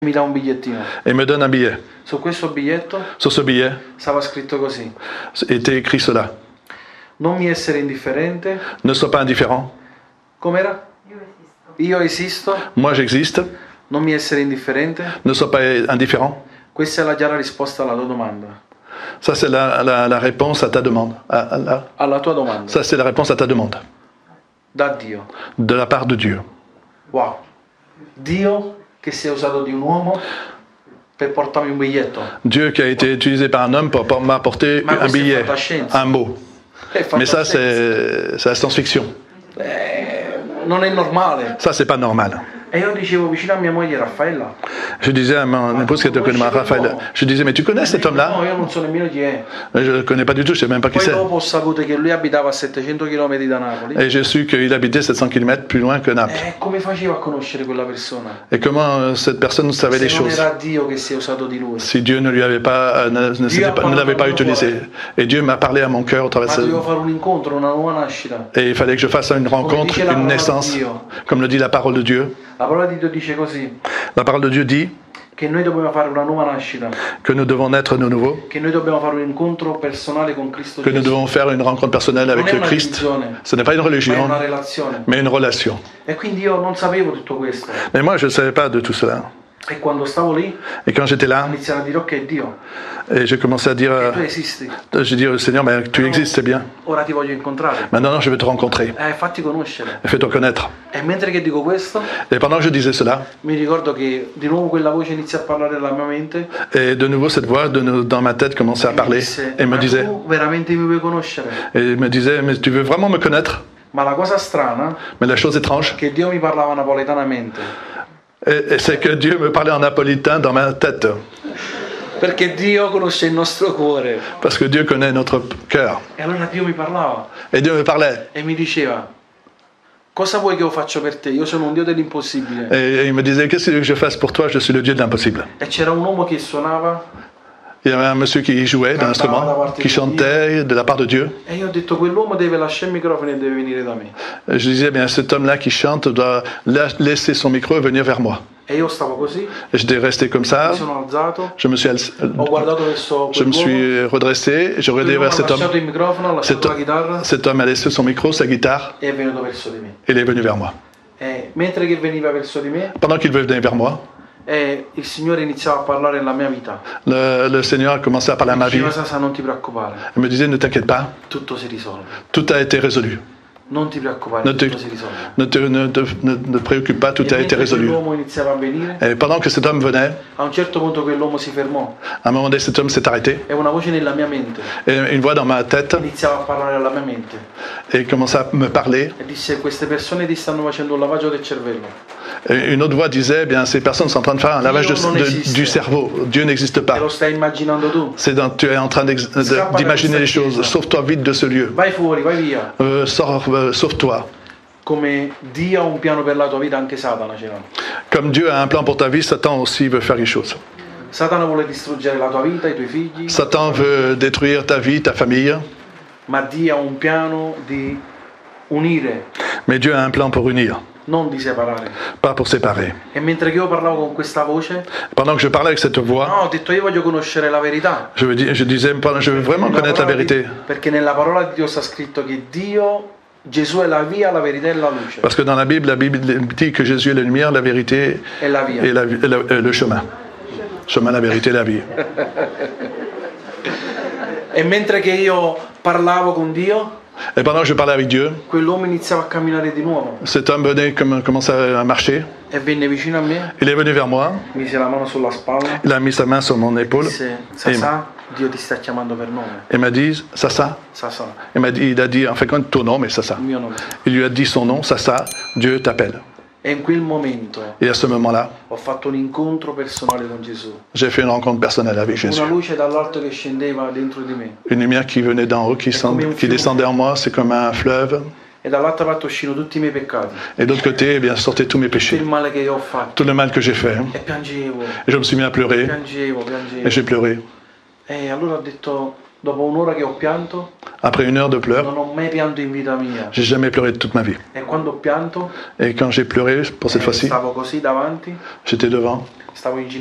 Mi dà un bigliettino. et me donne un billet. Su questo biglietto Sur ce billet stava scritto così: était écrit cela. non mi essere indifferente. Ne sois pas indifférent. Com'era? Io esisto. Moi j'existe. Non mi essere indifferente. Ne sois pas indifférent. Questa è la chiara risposta alla tua domanda. Ça c'est la réponse à ta demande. Alla tua domanda. Ça c'est la réponse à ta demande. Da Dio. De la part de Dieu. Wow. Dio che si è usato di un uomo per portarmi un biglietto. Dieu qui a été utilisé par un homme pour m'apporter un billet, un mot. Mais ça c'est la science-fiction. Non è normale. Ça c'est pas normal. E io dicevo vicino a mia moglie Raffaella. Je disais à mon épouse qui était connue, Raphaël, je disais, mais tu connais cet homme-là? No, io non so nemmeno chi è. Je ne le connais pas du tout, je ne sais même pas qui Poi c'est. dopo ho saputo che lui abitava a 700 km da Napoli. Et j'ai su qu'il habitait 700 km plus loin que Naples. Come faceva a conoscere quella persona? Et comment cette personne savait les Se non choses? era Dio che si è usato di lui. Si Dieu ne lui avait pas, ne l'avait pas utilisé. Et Dieu m'a parlé à mon cœur au travers de Ma ça. dovevo fare un incontro, una nuova nascita. Et il fallait que je fasse une rencontre, une naissance, comme le dit la parole de Dieu. La parola di Dio dice così: La parole de Dieu dit che noi dobbiamo fare una nuova nascita, que nous devons naître de nouveau, che noi dobbiamo fare un incontro personale con Cristo que nous Gesù. devons faire une rencontre personnelle avec Non è le una Christ. religione, Ce n'est pas une ma è religion, una relazione. mais une relation. E quindi io non sapevo tutto questo. Mais moi, je ne savais pas de tout cela. E quando stavo lì, Et quand j'étais là, iniziano a dire: ok Dio, et j'ai commencé à dire, tu esisti. j'ai dit au Seigneur, mais tu existes, c'est bien. Ora ti voglio incontrare. Maintenant, je vais te rencontrer. Fatti conoscere. Fais-toi connaître. E mentre che dico questo, Et pendant que je disais cela, mi ricordo che di nuovo quella voce inizia a parlare nella mia mente. et de nouveau cette voix dans ma tête commençait à parler et me Ma disait, tu veramente mi vuoi conoscere? et me disait, mais tu veux vraiment me connaître? Ma la cosa strana Mais la chose étrange, è che Dio mi parlava napoletanamente. et c'est que Dieu me parlait en napolitain dans ma tête. Perché Dio conosce il nostro cuore. Parce que Dieu connaît notre cœur. E allora Dio mi parlava Et Dieu me parlait. e mi diceva: cosa vuoi che io faccia per te? Io sono un Dio dell'impossibile. Et il me disait, qu'est-ce que tu veux que je fasse pour toi? Je suis le Dieu de l'impossible. E c'era un uomo che suonava. Il y avait un monsieur qui jouait d'un instrument, qui chantait de la part de Dieu. E io ho detto: quell'uomo deve lasciare il microfono e deve venire da me. Je disais, bien, cet homme-là qui chante doit laisser son micro et venir vers moi. E io stavo così, Et j'étais resté comme ça. mi sono alzato, Je me suis, ho guardato verso je me quell'uomo. suis redressé, j'ai regardé Quell'uomo vers ha cet homme. lasciato il microfono, ha lasciato la chitarra Cet homme a laissé son micro, sa guitare, e è venuto verso di me. et il est venu vers moi. E mentre che veniva verso di me, Pendant qu'il venait vers moi, il Signore iniziava a parlare nella mia vita. le Seigneur a commencé à parler à ma vie. Diceva: Sasa, non ti preoccupare, Il me disait, ne t'inquiète pas, tutto si risolve. tout a été résolu. Non ti preoccupare, Ne te, tutto si risolve. ne te préoccupe pas, tout E a été mentre résolu. quell'uomo iniziava a venire, Et pendant que cet homme venait, a un certo punto quell'uomo si fermò à un moment donné, cet homme s'est arrêté. e una voce nella mia mente Et une voix dans ma tête, iniziava a parlare alla mia mente et il commençait à me parler. e disse: queste persone ti stanno facendo un lavaggio del cervello. Et une autre voix disait, bien, ces personnes sont en train de faire un lavage du cerveau. Dieu n'existe Te pas. lo stai immaginando tu. Tu es en train d'imaginer les choses. Sauve-toi vite de ce lieu. Vai fuori, vai via. Sauve-toi. Come Dio ha un piano per la tua vita, anche Satana ce l'ha. Comme Dieu a un plan pour ta vie, Satan aussi veut faire quelque chose. Satana vuole distruggere la tua vita, i tuoi figli, Satan veut détruire ta vie, ta famille. ma Dio ha un piano di unire, Mais Dieu a un plan pour unir, non di separare. pas pour séparer. E mentre che io parlavo con questa voce, Pendant que je parlais avec cette voix, no, ho detto: io voglio conoscere la verità. je disais, je veux vraiment connaître la vérité. Perché nella parola di Dio sta scritto che Gesù è la via, la verità e la luce. Parce que dans la Bible dit que Jésus est la lumière, la vérité È la via. et le chemin. Chemin, la vérité et la vie. E mentre che io parlavo con Dio, Et pendant que je parlais avec Dieu, quell'uomo iniziava a camminare di nuovo cet homme venait, commençait à marcher. e venne vicino a me, Il est venu vers moi, mise la mano sulla spalla il a mis sa main sur mon épaule disse: Sasa, Dio ti sta chiamando per nome. et m'a dit, Sasa. Sasa, Il a dit, en fait, ton nom, mais Sasa. il mio nome. Il lui a dit son nom, Sasa, Dieu t'appelle. E in quel momento Et à ce moment-là, ho fatto un incontro personale con Gesù. j'ai fait une rencontre personnelle avec Jésus. Una luce dall'alto che scendeva dentro di me. Une lumière qui venait d'en haut, qui descendait en moi, c'est comme un fleuve. E dall'altra parte uscivano tutti i miei peccati, Et de l'autre côté, eh bien, sortaient tous mes tutto péchés, il male che io ho fatto. tout le mal que j'ai fait. E piangevo, Et je me suis mis à pleurer, piangevo. et j'ai pleuré. E allora ho detto: dopo un'ora che ho pianto, Après une heure de pleurs, non ho mai pianto in vita mia. j'ai jamais pleuré de toute ma vie. E quando ho pianto, Et quand j'ai pleuré, pour cette fois-ci, stavo così davanti, j'étais devant, stavo in